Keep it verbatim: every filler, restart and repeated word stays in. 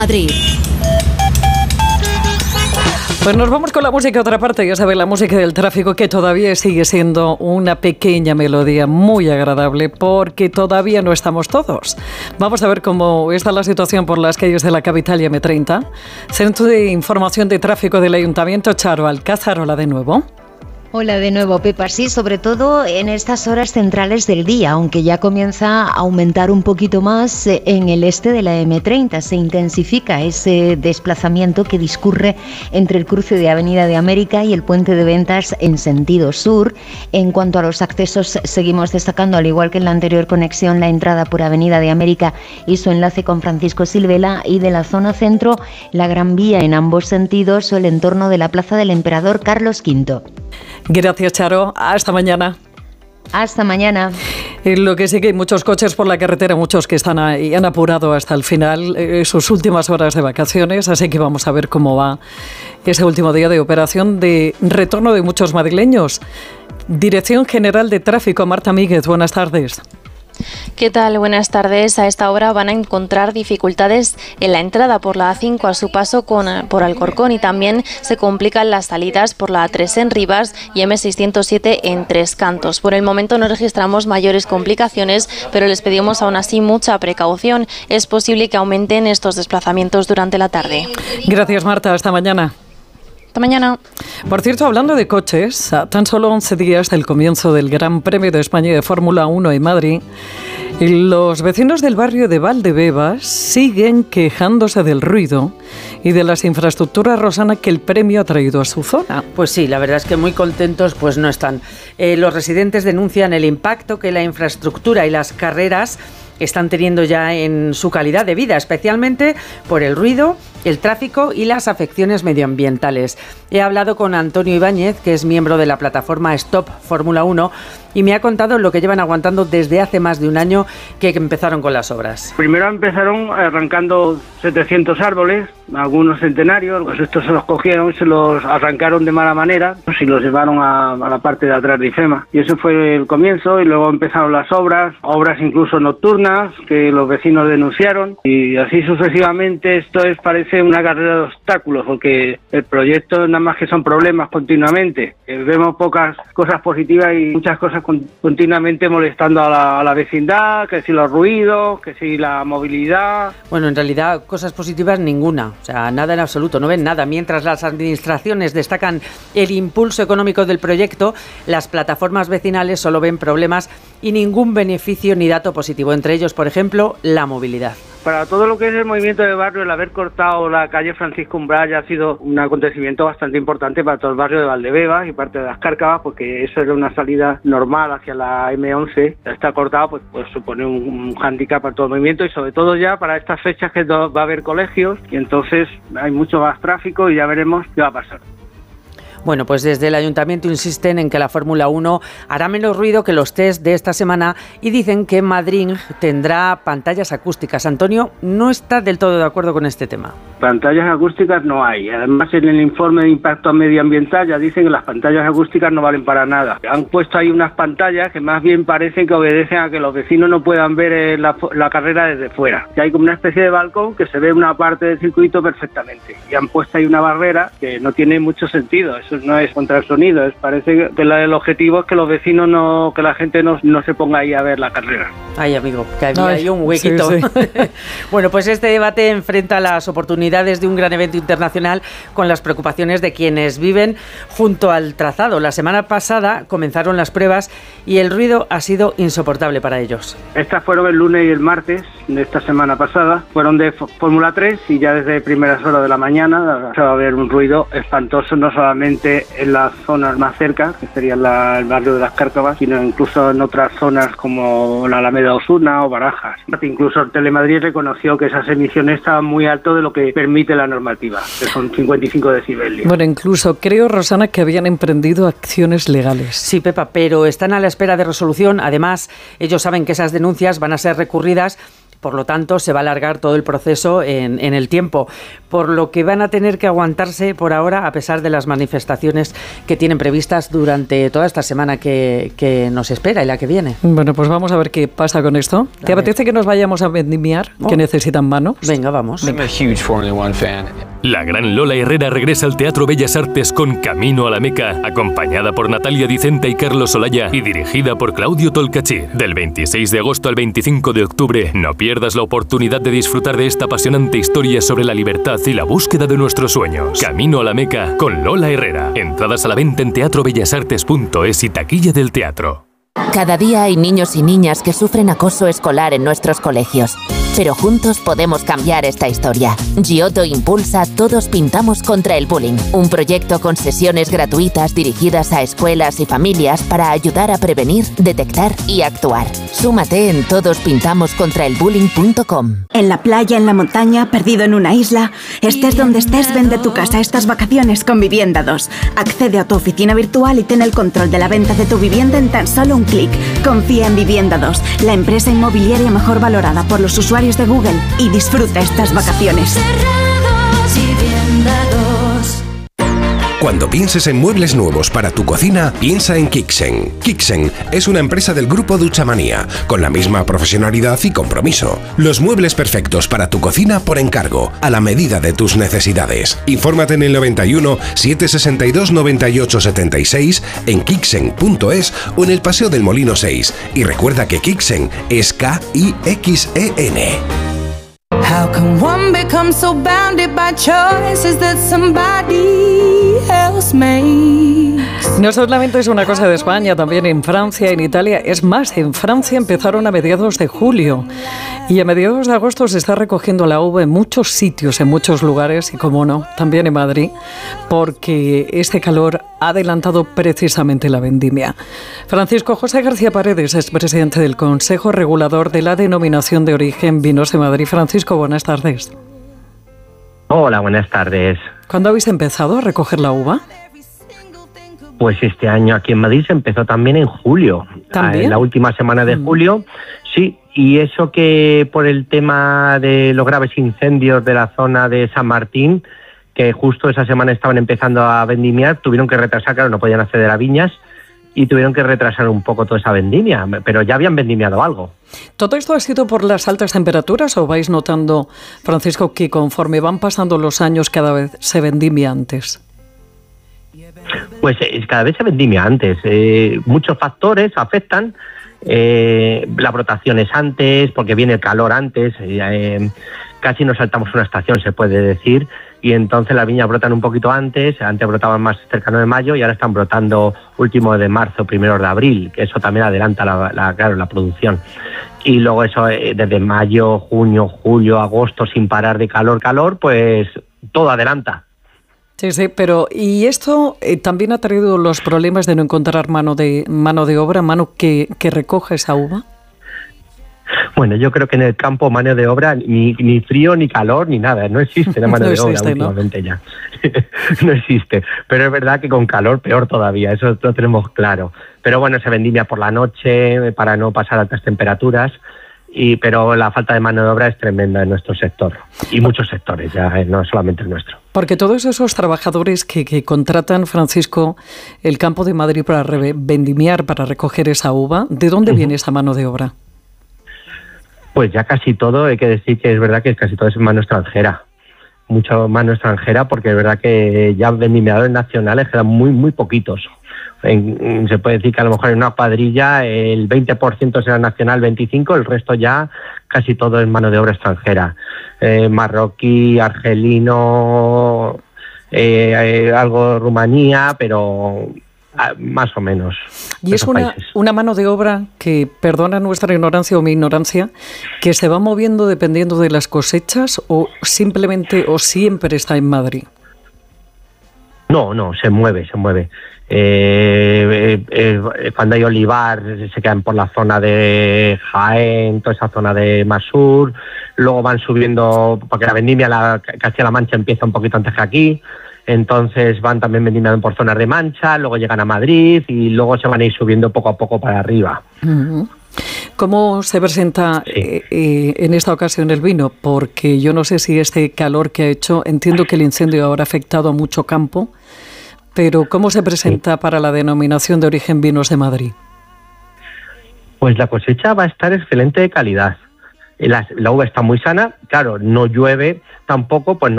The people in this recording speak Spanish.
Madrid. Pues nos vamos con la música a otra parte, ya saben, la música del tráfico, que todavía sigue siendo una pequeña melodía muy agradable porque todavía no estamos todos. Vamos a ver cómo está la situación por las calles de la capital y eme treinta. Centro de Información de Tráfico del Ayuntamiento, Charo Alcázar, hola de nuevo. Hola de nuevo, Pepa. Sí, sobre todo en estas horas centrales del día, aunque ya comienza a aumentar un poquito más en el este de la eme treinta. Se intensifica ese desplazamiento que discurre entre el cruce de Avenida de América y el Puente de Ventas en sentido sur. En cuanto a los accesos, seguimos destacando, al igual que en la anterior conexión, la entrada por Avenida de América y su enlace con Francisco Silvela, y de la zona centro, la Gran Vía en ambos sentidos o el entorno de la Plaza del Emperador Carlos quinto. Gracias, Charo. Hasta mañana. Hasta mañana. Lo que sí que hay muchos coches por la carretera, muchos que están ahí, han apurado hasta el final eh, sus últimas horas de vacaciones, así que vamos a ver cómo va ese último día de operación de retorno de muchos madrileños. Dirección General de Tráfico, Marta Míguez, buenas tardes. ¿Qué tal? Buenas tardes. A esta hora van a encontrar dificultades en la entrada por la A cinco a su paso con, por Alcorcón, y también se complican las salidas por la A tres en Rivas y eme seiscientos siete en Tres Cantos. Por el momento no registramos mayores complicaciones, pero les pedimos aún así mucha precaución. Es posible que aumenten estos desplazamientos durante la tarde. Gracias, Marta. Hasta mañana. Hasta mañana. Por cierto, hablando de coches, a tan solo once días del comienzo del Gran Premio de España de Fórmula uno en Madrid, los vecinos del barrio de Valdebebas siguen quejándose del ruido y de las infraestructuras, Rosana, que el premio ha traído a su zona. Pues sí, la verdad es que muy contentos pues no están. Eh, los residentes denuncian el impacto que la infraestructura y las carreras están teniendo ya en su calidad de vida, especialmente por el ruido, el tráfico y las afecciones medioambientales. He hablado con Antonio Ibáñez, que es miembro de la plataforma Stop Fórmula uno, y me ha contado lo que llevan aguantando desde hace más de un año que empezaron con las obras. Primero empezaron arrancando setecientos árboles, algunos centenarios, pues estos se los cogieron, se los arrancaron de mala manera y los llevaron a, a la parte de atrás de IFEMA. Y eso fue el comienzo, y luego empezaron las obras, obras incluso nocturnas, que los vecinos denunciaron, y así sucesivamente. Esto es, parece una carrera de obstáculos, porque el proyecto nada más que son problemas continuamente. Eh, vemos pocas cosas positivas y muchas cosas con, continuamente molestando a la, a la vecindad, que si los ruidos, que si la movilidad. Bueno, en realidad cosas positivas ninguna, o sea, nada en absoluto, no ven nada. Mientras las administraciones destacan el impulso económico del proyecto, las plataformas vecinales solo ven problemas y ningún beneficio ni dato positivo, entre ellos, por ejemplo, la movilidad. Para todo lo que es el movimiento de barrio, el haber cortado la calle Francisco Umbral ya ha sido un acontecimiento bastante importante para todo el barrio de Valdebebas y parte de las Cárcavas, porque eso era una salida normal hacia la eme once. Está cortado, pues, pues supone un, un hándicap para todo el movimiento, y sobre todo ya para estas fechas que va a haber colegios, y entonces hay mucho más tráfico y ya veremos qué va a pasar. Bueno, pues desde el Ayuntamiento insisten en que la Fórmula uno hará menos ruido que los test de esta semana, y dicen que Madrid tendrá pantallas acústicas. Antonio no está del todo de acuerdo con este tema. Pantallas acústicas no hay. Además, en el informe de impacto medioambiental ya dicen que las pantallas acústicas no valen para nada. Han puesto ahí unas pantallas que más bien parecen que obedecen a que los vecinos no puedan ver la, la carrera desde fuera. Y hay como una especie de balcón que se ve una parte del circuito perfectamente. Y han puesto ahí una barrera que no tiene mucho sentido. Eso no es contra el sonido. Es, parece que la, el objetivo es que los vecinos no, que la gente no, no se ponga ahí a ver la carrera. Ay, amigo, que había Ay, ahí un huequito. sí, sí. Bueno, pues este debate enfrenta las oportunidades de un gran evento internacional con las preocupaciones de quienes viven junto al trazado. La semana pasada comenzaron las pruebas y el ruido ha sido insoportable para ellos. Estas fueron el lunes y el martes de esta semana pasada. Fueron de Fórmula tres, y ya desde primeras horas de la mañana se va a ver un ruido espantoso, no solamente en las zonas más cercas, que sería la, el barrio de las Cárcavas, sino incluso en otras zonas como la Alameda Osuna o Barajas. Incluso Telemadrid reconoció que esas emisiones estaban muy alto de lo que permite la normativa, que son cincuenta y cinco decibelios. Bueno, incluso creo, Rosana, que habían emprendido acciones legales. Sí, Pepa, pero están a la espera de resolución. Además, ellos saben que esas denuncias van a ser recurridas Por lo tanto, se va a alargar todo el proceso en, en el tiempo, por lo que van a tener que aguantarse por ahora, a pesar de las manifestaciones que tienen previstas durante toda esta semana que, que nos espera y la que viene. Bueno, pues vamos a ver qué pasa con esto. A ¿Te ver. apetece que nos vayamos a vendimiar? Oh. Que necesitan manos. Venga, vamos. I'm a huge Formula One fan. La gran Lola Herrera regresa al Teatro Bellas Artes con Camino a la Meca, acompañada por Natalia Dicenta y Carlos Olaya y dirigida por Claudio Tolcachir. Del veintiséis de agosto al veinticinco de octubre, no pierdas la oportunidad de disfrutar de esta apasionante historia sobre la libertad y la búsqueda de nuestros sueños. Camino a la Meca con Lola Herrera. Entradas a la venta en teatro bellas artes punto es y taquilla del teatro. Cada día hay niños y niñas que sufren acoso escolar en nuestros colegios. Pero juntos podemos cambiar esta historia. Giotto impulsa Todos Pintamos contra el Bullying, un proyecto con sesiones gratuitas dirigidas a escuelas y familias para ayudar a prevenir, detectar y actuar. Súmate en todos pintamos contra el bullying punto com. En la playa, en la montaña, perdido en una isla, estés donde estés, vende tu casa estas vacaciones con Vivienda dos. Accede a tu oficina virtual y ten el control de la venta de tu vivienda en tan solo un clic. Confía en Vivienda dos, la empresa inmobiliaria mejor valorada por los usuarios de Google, y disfruta estas vacaciones. Cuando pienses en muebles nuevos para tu cocina, piensa en Kixen. Kixen es una empresa del grupo Duchamanía, con la misma profesionalidad y compromiso. Los muebles perfectos para tu cocina por encargo, a la medida de tus necesidades. Infórmate en el noventa y uno, setecientos sesenta y dos, noventa y ocho, setenta y seis, en kixen punto es o en el Paseo del Molino seis. Y recuerda que Kixen es K I X E N. How can one become so bounded by choices that somebody else makes? No solamente es una cosa de España, también en Francia, en Italia. Es más, en Francia empezaron a mediados de julio y a mediados de agosto se está recogiendo la uva en muchos sitios, en muchos lugares y, como no, también en Madrid, porque este calor ha adelantado precisamente la vendimia. Francisco José García Paredes es presidente del Consejo Regulador de la Denominación de Origen Vinos de Madrid. Francisco, buenas tardes. Hola, buenas tardes. ¿Cuándo habéis empezado a recoger la uva? Pues este año aquí en Madrid se empezó también en julio. ¿También? En la última semana de julio, sí. Y eso que por el tema de los graves incendios de la zona de San Martín, que justo esa semana estaban empezando a vendimiar, tuvieron que retrasar, claro, no podían acceder a viñas, y tuvieron que retrasar un poco toda esa vendimia, pero ya habían vendimiado algo. ¿Todo esto ha sido por las altas temperaturas o vais notando, Francisco, que conforme van pasando los años cada vez se vendimia antes? Pues eh, cada vez se vendimia antes. Eh, muchos factores afectan. Eh, la brotación es antes, porque viene el calor antes. Eh, casi nos saltamos una estación, se puede decir. Y entonces las viñas brotan un poquito antes. Antes brotaban más cercano de mayo y ahora están brotando último de marzo, primero de abril, que eso también adelanta la, la, claro, la producción. Y luego eso, eh, desde mayo, junio, julio, agosto, sin parar de calor, calor, pues todo adelanta. Sí, sí, pero ¿y esto eh, también ha traído los problemas de no encontrar mano de mano de obra, mano que, que recoja esa uva? Bueno, yo creo que en el campo mano de obra ni, ni frío, ni calor, ni nada. No existe la mano no de existe, obra últimamente, ¿no? Ya. No existe. Pero es verdad que con calor peor todavía, eso lo tenemos claro. Pero bueno, se vendimia por la noche para no pasar altas temperaturas. Y, pero la falta de mano de obra es tremenda en nuestro sector y muchos sectores, ya no solamente el nuestro. Porque todos esos trabajadores que, que contratan, Francisco, el campo de Madrid para re- vendimiar, para recoger esa uva, ¿de dónde uh-huh. viene esa mano de obra? Pues ya casi todo, hay que decir que es verdad que casi todo es mano extranjera, mucha mano extranjera, porque es verdad que ya vendimiadores nacionales quedan muy, muy poquitos. En, se puede decir que a lo mejor en una cuadrilla el veinte por ciento será nacional, veinticinco por ciento, el resto ya casi todo es mano de obra extranjera. Eh, marroquí, argelino, eh, eh, algo Rumanía, pero ah, más o menos. Y es una, una mano de obra que, perdona nuestra ignorancia o mi ignorancia, que se va moviendo dependiendo de las cosechas o simplemente o siempre está en Madrid. No, no, se mueve, se mueve. Eh, eh, eh, cuando hay olivar se quedan por la zona de Jaén, toda esa zona de Masur, luego van subiendo, porque la vendimia, la Castilla-La Mancha empieza un poquito antes que aquí, Entonces van también vendimiando por zonas de Mancha, luego llegan a Madrid y luego se van a ir subiendo poco a poco para arriba. Uh-huh. ¿Cómo se presenta sí. eh, eh, en esta ocasión el vino? Porque yo no sé si este calor que ha hecho, entiendo que el incendio habrá afectado a mucho campo, pero ¿cómo se presenta sí. para la denominación de origen Vinos de Madrid? Pues la cosecha va a estar excelente de calidad. La, la uva está muy sana, claro, no llueve tampoco, pues